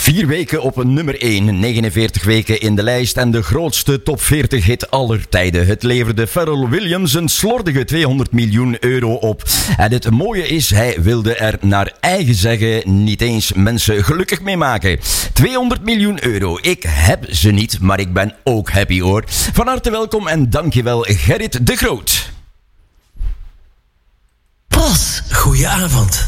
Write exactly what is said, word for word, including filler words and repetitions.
Vier weken op nummer één, negenenveertig weken in de lijst en de grootste top veertig hit aller tijden. Het leverde Pharrell Williams een slordige tweehonderd miljoen euro op. En het mooie is, hij wilde er naar eigen zeggen niet eens mensen gelukkig mee maken. tweehonderd miljoen euro, ik heb ze niet, maar ik ben ook happy hoor. Van harte welkom en dankjewel Gerrit de Groot. Bas, goeie avond.